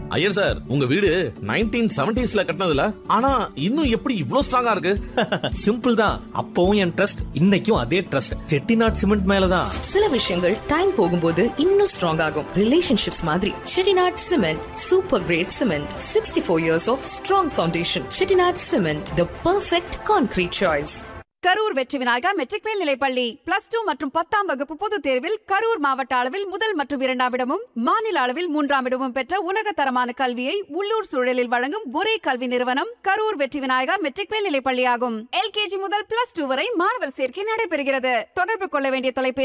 Iyer sir, உங்க வீடு 1970s கட்டினதுல ஆனா இன்னும் எப்படி இவ்ளோ ஸ்ட்ராங்கா இருக்கு? சிம்பிள் தான். அப்பவும் என் ட்ரஸ்ட், இன்னைக்கும் அதே ட்ரஸ்ட். செட்டிநாட் சிமெண்ட் மேலதான். சில விஷயங்கள் டைம் போகும்போது இன்னும் ஸ்ட்ராங் ஆகும். ரிலேஷன்ஷிப்ஸ் மாதிரி Chettinad cement super great cement. 64 years of strong foundation. Chettinad cement, the perfect concrete choice. Karur வெற்றி விநாயகா மெட்ரிக் மேல்நிலைப்பள்ளி +2 மற்றும் 10ஆம் வகுப்பு பொதுத் தேர்வில் கரூர் மாவட்ட அளவில் முதல் மற்றும் 2ஆம் இடமும், மாநில அளவில் 3ஆம் இடமும் பெற்ற உலக தரமான கல்வியை உள்ளூர் சூழலில் வழங்கும் ஒரே கல்வி நிறுவனம் கரூர் வெற்றி விநாயகா மெட்ரிக் மேல்நிலைப்பள்ளி ஆகும். LKG முதல் +2 வரை மாணவர் சேர்க்கை நடைபெறுகிறது. தொடர்பு கொள்ள வேண்டிய தொலைபேசி